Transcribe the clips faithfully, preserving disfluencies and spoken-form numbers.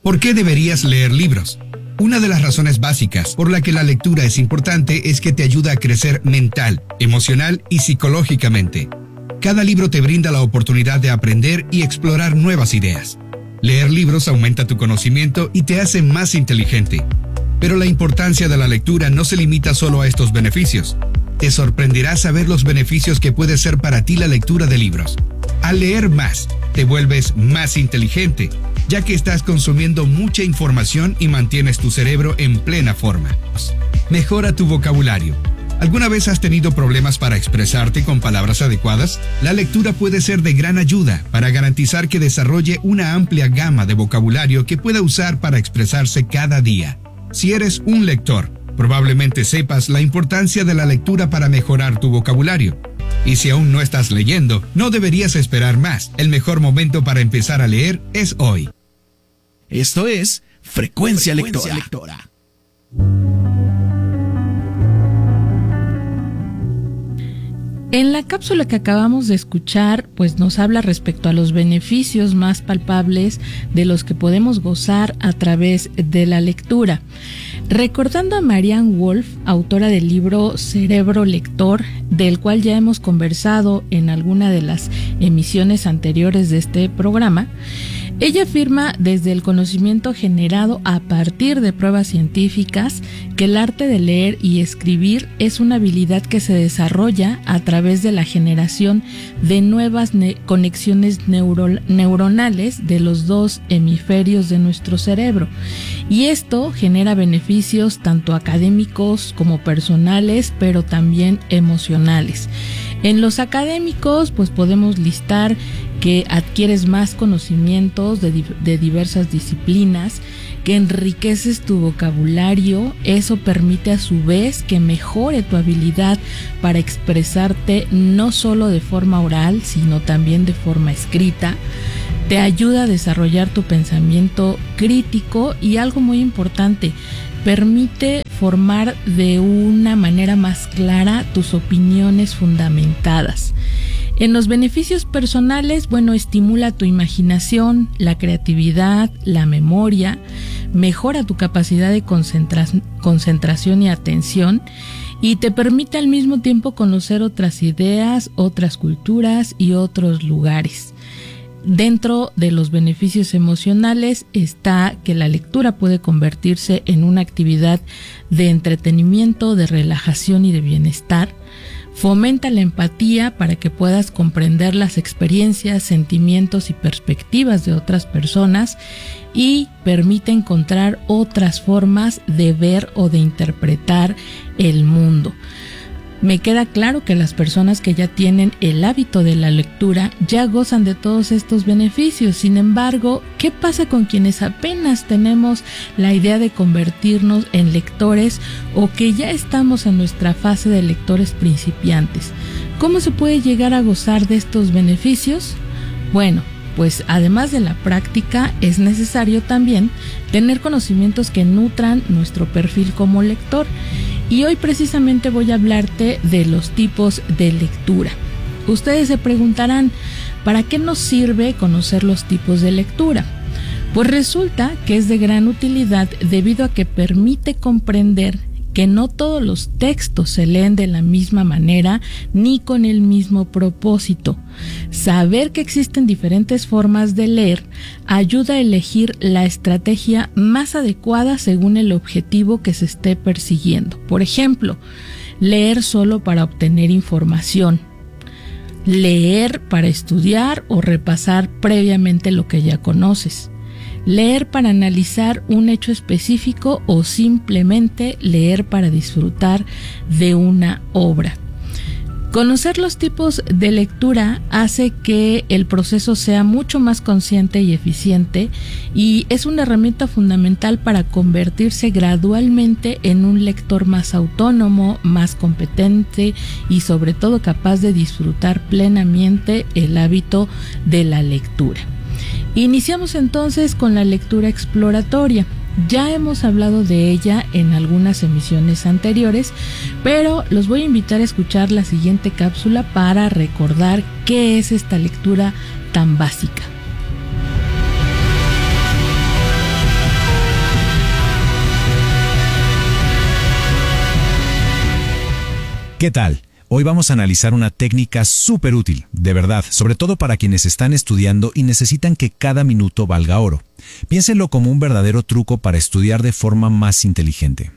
¿Por qué deberías leer libros? Una de las razones básicas por la que la lectura es importante es que te ayuda a crecer mental, emocional y psicológicamente. Cada libro te brinda la oportunidad de aprender y explorar nuevas ideas. Leer libros aumenta tu conocimiento y te hace más inteligente. Pero la importancia de la lectura no se limita solo a estos beneficios. Te sorprenderá saber los beneficios que puede ser para ti la lectura de libros. Al leer más, te vuelves más inteligente, ya que estás consumiendo mucha información y mantienes tu cerebro en plena forma. Mejora tu vocabulario. ¿Alguna vez has tenido problemas para expresarte con palabras adecuadas? La lectura puede ser de gran ayuda para garantizar que desarrolle una amplia gama de vocabulario que pueda usar para expresarse cada día. Si eres un lector, probablemente sepas la importancia de la lectura para mejorar tu vocabulario. Y si aún no estás leyendo, no deberías esperar más. El mejor momento para empezar a leer es hoy. Esto es Frecuencia, Frecuencia Lectora. Lectora. En la cápsula que acabamos de escuchar, pues nos habla respecto a los beneficios más palpables de los que podemos gozar a través de la lectura. Recordando a Marianne Wolf, autora del libro Cerebro Lector, del cual ya hemos conversado en alguna de las emisiones anteriores de este programa, ella afirma desde el conocimiento generado a partir de pruebas científicas que el arte de leer y escribir es una habilidad que se desarrolla a través de la generación de nuevas ne- conexiones neuro- neuronales de los dos hemisferios de nuestro cerebro. Y esto genera beneficios tanto académicos como personales, pero también emocionales. En los académicos, pues podemos listar que adquieres más conocimientos de, de diversas disciplinas, que enriqueces tu vocabulario. Eso permite a su vez que mejore tu habilidad para expresarte no solo de forma oral, sino también de forma escrita. Te ayuda a desarrollar tu pensamiento crítico y algo muy importante, permite formar de una manera más clara tus opiniones fundamentadas. En los beneficios personales, bueno, estimula tu imaginación, la creatividad, la memoria, mejora tu capacidad de concentra- concentración y atención y te permite al mismo tiempo conocer otras ideas, otras culturas y otros lugares. Dentro de los beneficios emocionales está que la lectura puede convertirse en una actividad de entretenimiento, de relajación y de bienestar. Fomenta la empatía para que puedas comprender las experiencias, sentimientos y perspectivas de otras personas y permite encontrar otras formas de ver o de interpretar el mundo. Me queda claro que las personas que ya tienen el hábito de la lectura ya gozan de todos estos beneficios. Sin embargo, ¿qué pasa con quienes apenas tenemos la idea de convertirnos en lectores o que ya estamos en nuestra fase de lectores principiantes? ¿Cómo se puede llegar a gozar de estos beneficios? Bueno, pues además de la práctica es necesario también tener conocimientos que nutran nuestro perfil como lector. Y hoy precisamente voy a hablarte de los tipos de lectura. Ustedes se preguntarán, ¿para qué nos sirve conocer los tipos de lectura? Pues resulta que es de gran utilidad debido a que permite comprender que no todos los textos se leen de la misma manera ni con el mismo propósito. Saber que existen diferentes formas de leer ayuda a elegir la estrategia más adecuada según el objetivo que se esté persiguiendo. Por ejemplo, leer solo para obtener información, leer para estudiar o repasar previamente lo que ya conoces, leer para analizar un hecho específico o simplemente leer para disfrutar de una obra. Conocer los tipos de lectura hace que el proceso sea mucho más consciente y eficiente y es una herramienta fundamental para convertirse gradualmente en un lector más autónomo, más competente y sobre todo capaz de disfrutar plenamente el hábito de la lectura. Iniciamos entonces con la lectura exploratoria. Ya hemos hablado de ella en algunas emisiones anteriores, pero los voy a invitar a escuchar la siguiente cápsula para recordar qué es esta lectura tan básica. ¿Qué tal? Hoy vamos a analizar una técnica súper útil, de verdad, sobre todo para quienes están estudiando y necesitan que cada minuto valga oro. Piénsenlo como un verdadero truco para estudiar de forma más inteligente.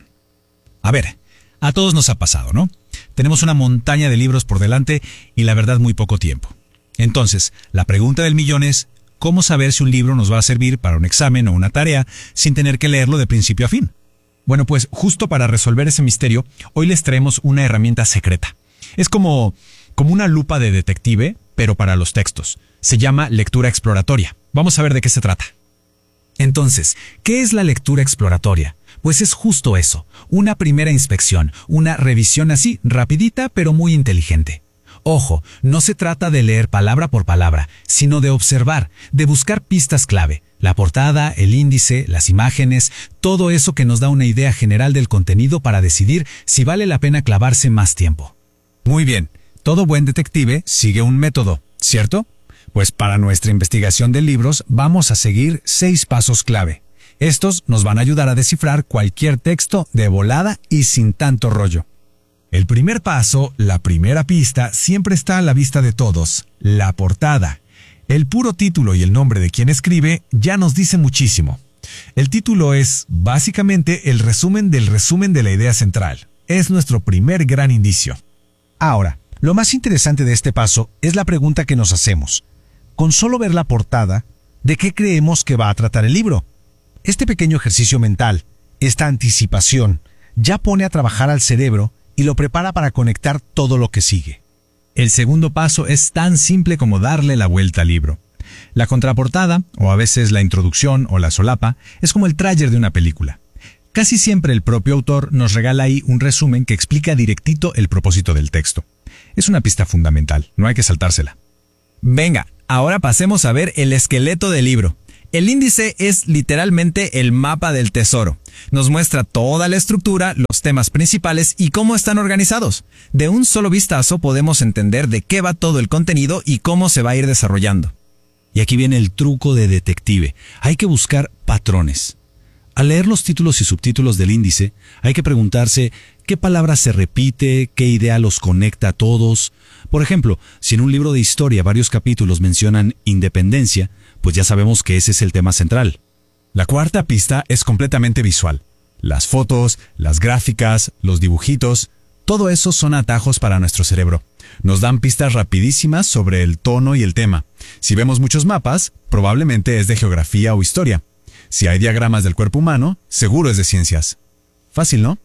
A ver, a todos nos ha pasado, ¿no? Tenemos una montaña de libros por delante y la verdad muy poco tiempo. Entonces, la pregunta del millón es, ¿cómo saber si un libro nos va a servir para un examen o una tarea sin tener que leerlo de principio a fin? Bueno, pues justo para resolver ese misterio, hoy les traemos una herramienta secreta. Es como, como una lupa de detective, pero para los textos. Se llama lectura exploratoria. Vamos a ver de qué se trata. Entonces, ¿qué es la lectura exploratoria? Pues es justo eso, una primera inspección, una revisión así, rapidita pero muy inteligente. Ojo, no se trata de leer palabra por palabra, sino de observar, de buscar pistas clave, la portada, el índice, las imágenes, todo eso que nos da una idea general del contenido para decidir si vale la pena clavarse más tiempo. Muy bien, todo buen detective sigue un método, ¿cierto? Pues para nuestra investigación de libros vamos a seguir seis pasos clave. Estos nos van a ayudar a descifrar cualquier texto de volada y sin tanto rollo. El primer paso, la primera pista, siempre está a la vista de todos, la portada. El puro título y el nombre de quien escribe ya nos dice muchísimo. El título es, básicamente, el resumen del resumen de la idea central. Es nuestro primer gran indicio. Ahora, lo más interesante de este paso es la pregunta que nos hacemos. Con solo ver la portada, ¿de qué creemos que va a tratar el libro? Este pequeño ejercicio mental, esta anticipación, ya pone a trabajar al cerebro y lo prepara para conectar todo lo que sigue. El segundo paso es tan simple como darle la vuelta al libro. La contraportada, o a veces la introducción o la solapa, es como el tráiler de una película. Casi siempre el propio autor nos regala ahí un resumen que explica directito el propósito del texto. Es una pista fundamental, no hay que saltársela. Venga, ahora pasemos a ver el esqueleto del libro. El índice es literalmente el mapa del tesoro. Nos muestra toda la estructura, los temas principales y cómo están organizados. De un solo vistazo podemos entender de qué va todo el contenido y cómo se va a ir desarrollando. Y aquí viene el truco de detective. Hay que buscar patrones. Al leer los títulos y subtítulos del índice, hay que preguntarse qué palabra se repite, qué idea los conecta a todos. Por ejemplo, si en un libro de historia varios capítulos mencionan independencia, pues ya sabemos que ese es el tema central. La cuarta pista es completamente visual. Las fotos, las gráficas, los dibujitos, todo eso son atajos para nuestro cerebro. Nos dan pistas rapidísimas sobre el tono y el tema. Si vemos muchos mapas, probablemente es de geografía o historia. Si hay diagramas del cuerpo humano, seguro es de ciencias. Fácil, ¿no?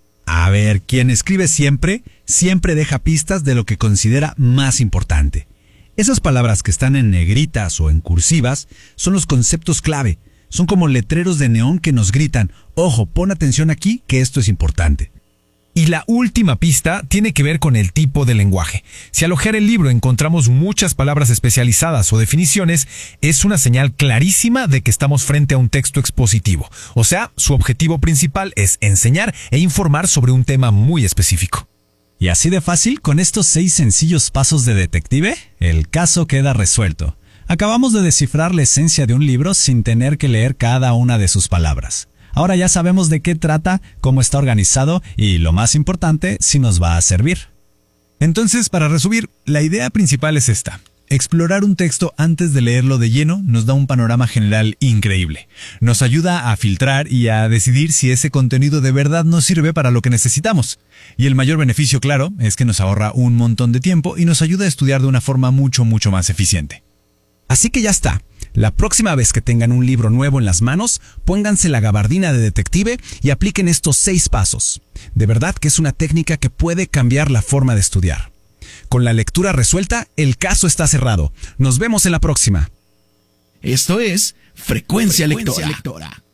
A ver, quien escribe siempre, siempre deja pistas de lo que considera más importante. Esas palabras que están en negritas o en cursivas son los conceptos clave. Son como letreros de neón que nos gritan, ojo, pon atención aquí que esto es importante. Y la última pista tiene que ver con el tipo de lenguaje. Si al hojear el libro encontramos muchas palabras especializadas o definiciones, es una señal clarísima de que estamos frente a un texto expositivo. O sea, su objetivo principal es enseñar e informar sobre un tema muy específico. Y así de fácil, con estos seis sencillos pasos de detective, el caso queda resuelto. Acabamos de descifrar la esencia de un libro sin tener que leer cada una de sus palabras. Ahora ya sabemos de qué trata, cómo está organizado y, lo más importante, si nos va a servir. Entonces, para resumir, la idea principal es esta. Explorar un texto antes de leerlo de lleno nos da un panorama general increíble. Nos ayuda a filtrar y a decidir si ese contenido de verdad nos sirve para lo que necesitamos. Y el mayor beneficio, claro, es que nos ahorra un montón de tiempo y nos ayuda a estudiar de una forma mucho, mucho más eficiente. Así que ya está. La próxima vez que tengan un libro nuevo en las manos, pónganse la gabardina de detective y apliquen estos seis pasos. De verdad que es una técnica que puede cambiar la forma de estudiar. Con la lectura resuelta, el caso está cerrado. Nos vemos en la próxima. Esto es Frecuencia, Frecuencia Lectora. Lectora.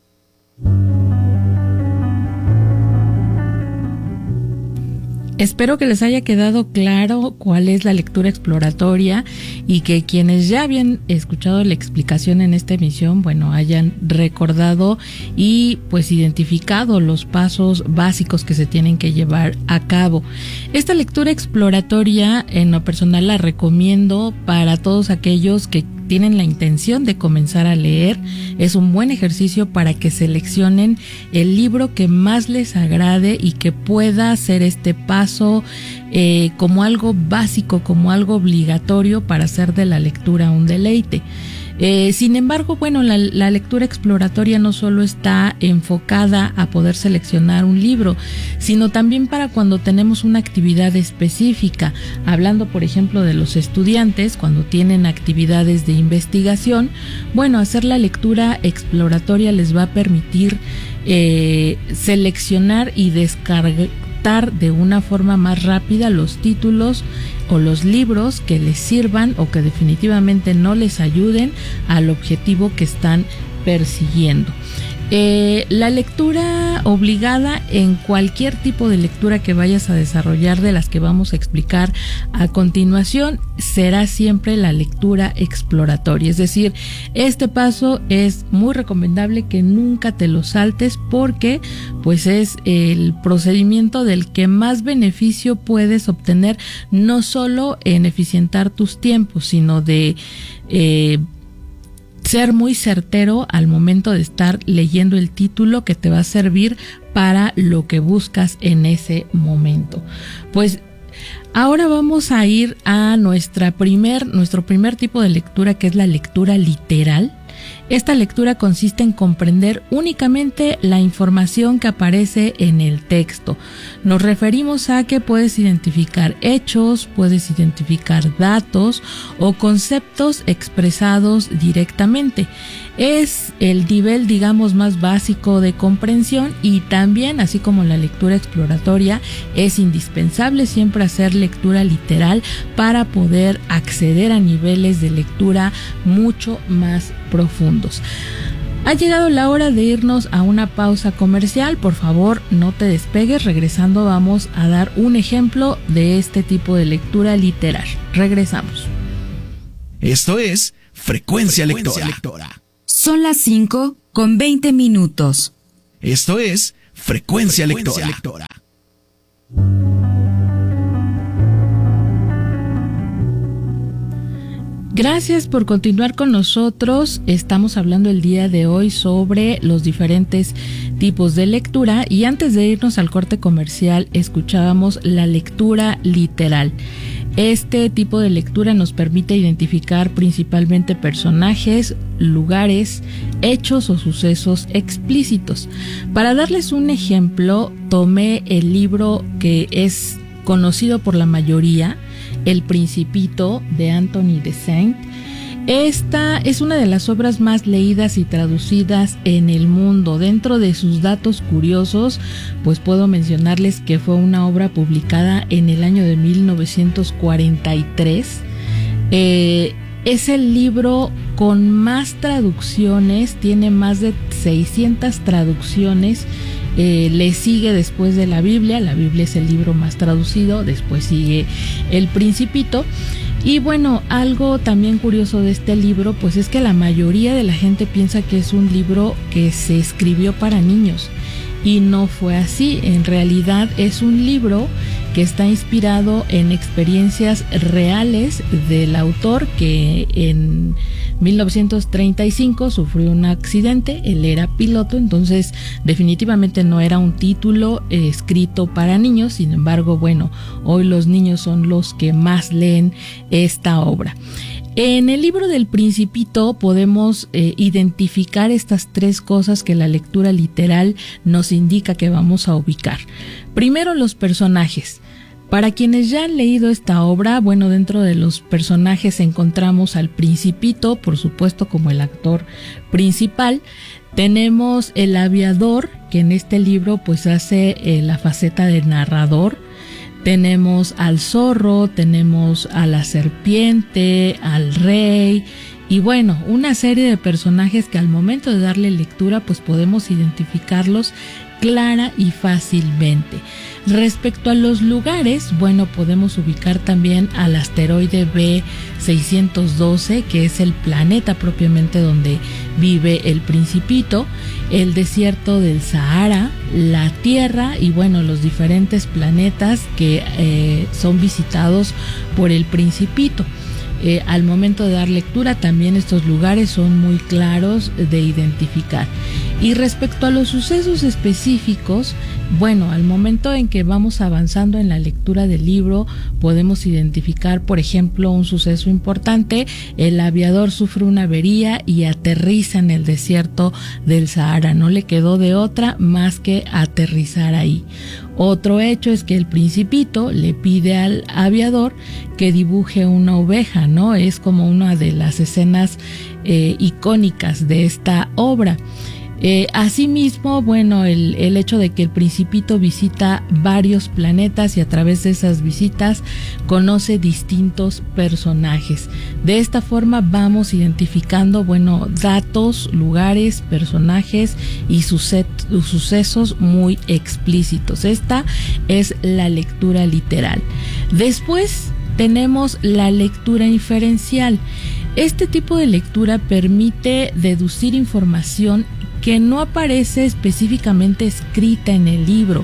Espero que les haya quedado claro cuál es la lectura exploratoria y que quienes ya habían escuchado la explicación en esta emisión, bueno, hayan recordado y pues identificado los pasos básicos que se tienen que llevar a cabo. Esta lectura exploratoria, en lo personal, la recomiendo para todos aquellos que tienen la intención de comenzar a leer, es un buen ejercicio para que seleccionen el libro que más les agrade y que pueda hacer este paso eh, como algo básico, como algo obligatorio para hacer de la lectura un deleite. Eh, sin embargo, bueno, la, la lectura exploratoria no solo está enfocada a poder seleccionar un libro, sino también para cuando tenemos una actividad específica. Hablando, por ejemplo, de los estudiantes, cuando tienen actividades de investigación, bueno, hacer la lectura exploratoria les va a permitir eh, seleccionar y descargar de una forma más rápida los títulos o los libros que les sirvan o que definitivamente no les ayuden al objetivo que están persiguiendo. Eh, la lectura obligada en cualquier tipo de lectura que vayas a desarrollar, de las que vamos a explicar a continuación, será siempre la lectura exploratoria. Es decir, este paso es muy recomendable que nunca te lo saltes, porque pues es el procedimiento del que más beneficio puedes obtener, no solo en eficientar tus tiempos, sino de eh, ser muy certero al momento de estar leyendo el título que te va a servir para lo que buscas en ese momento. Pues ahora vamos a ir a nuestra primer, nuestro primer tipo de lectura, que es la lectura literal. Esta lectura consiste en comprender únicamente la información que aparece en el texto. Nos referimos a que puedes identificar hechos, puedes identificar datos o conceptos expresados directamente. Es el nivel, digamos, más básico de comprensión, y también, así como la lectura exploratoria, es indispensable siempre hacer lectura literal para poder acceder a niveles de lectura mucho más profundos. Ha llegado la hora de irnos a una pausa comercial. Por favor, no te despegues. Regresando vamos a dar un ejemplo de este tipo de lectura literal. Regresamos. Esto es Frecuencia, Frecuencia Lectora. Lectora. Son las cinco con veinte minutos. Esto es Frecuencia, Frecuencia Lectora. Lectora. Gracias por continuar con nosotros. Estamos hablando el día de hoy sobre los diferentes tipos de lectura, y antes de irnos al corte comercial escuchábamos la lectura literal. Este tipo de lectura nos permite identificar principalmente personajes, lugares, hechos o sucesos explícitos. Para darles un ejemplo, tomé el libro que es conocido por la mayoría, El Principito, de Anthony de Saint. Esta es una de las obras más leídas y traducidas en el mundo. Dentro de sus datos curiosos, pues puedo mencionarles que fue una obra publicada en el año de mil novecientos cuarenta y tres. Eh, es el libro con más traducciones, tiene más de seiscientas traducciones. Eh, le sigue después de la Biblia. La Biblia es el libro más traducido, después sigue El Principito. Y bueno, algo también curioso de este libro, pues es que la mayoría de la gente piensa que es un libro que se escribió para niños, y no fue así. En realidad es un libro que está inspirado en experiencias reales del autor, que en mil novecientos treinta y cinco sufrió un accidente. Él era piloto, entonces definitivamente no era un título eh, escrito para niños. Sin embargo, bueno, hoy los niños son los que más leen esta obra. En el libro del Principito podemos eh, identificar estas tres cosas que la lectura literal nos indica que vamos a ubicar. Primero, los personajes. Para quienes ya han leído esta obra, bueno, dentro de los personajes encontramos al Principito, por supuesto, como el actor principal. Tenemos el aviador, que en este libro pues hace eh, la faceta de narrador. Tenemos al zorro, tenemos a la serpiente, al rey, y bueno, una serie de personajes que al momento de darle lectura pues podemos identificarlos clara y fácilmente. Respecto a los lugares, bueno, podemos ubicar también al asteroide B seiscientos doce, que es el planeta propiamente donde vive el Principito, el desierto del Sahara, la Tierra y bueno, los diferentes planetas que eh, son visitados por el Principito. Eh, al momento de dar lectura también estos lugares son muy claros de identificar. Y respecto a los sucesos específicos, bueno, al momento en que vamos avanzando en la lectura del libro, podemos identificar, por ejemplo, un suceso importante. El aviador sufre una avería y aterriza en el desierto del Sahara. No le quedó de otra más que aterrizar ahí. Otro hecho es que el Principito le pide al aviador que dibuje una oveja, ¿no? Es como una de las escenas eh, icónicas de esta obra. Eh, asimismo, bueno, el, el hecho de que el Principito visita varios planetas y a través de esas visitas conoce distintos personajes. De esta forma vamos identificando, bueno, datos, lugares, personajes y sucet, sucesos muy explícitos. Esta es la lectura literal. Después tenemos la lectura inferencial. Este tipo de lectura permite deducir información que no aparece específicamente escrita en el libro.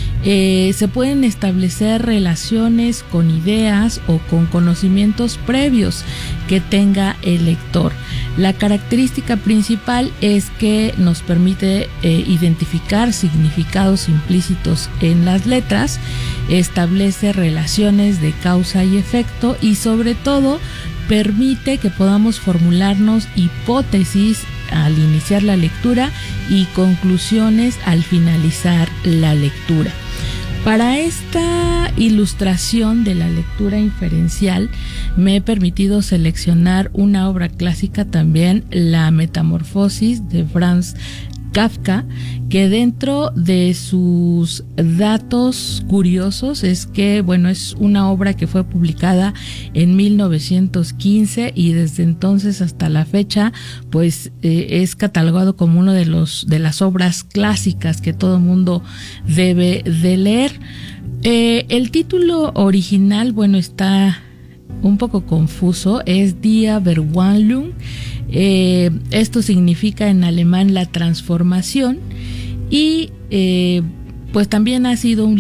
Eh, se pueden establecer relaciones con ideas o con conocimientos previos que tenga el lector. La característica principal es que nos permite eh, identificar significados implícitos en las letras, establece relaciones de causa y efecto y sobre todo permite que podamos formularnos hipótesis al iniciar la lectura y conclusiones al finalizar la lectura. Para esta ilustración de la lectura inferencial me he permitido seleccionar una obra clásica también, La Metamorfosis de Franz Kafka, que dentro de sus datos curiosos es que, bueno, es una obra que fue publicada en mil novecientos quince y desde entonces hasta la fecha, pues eh, es catalogado como uno de los de las obras clásicas que todo mundo debe de leer. Eh, el título original, bueno, está un poco confuso, es Die Verwandlung. Eh, esto significa en alemán la transformación y eh, pues también ha sido un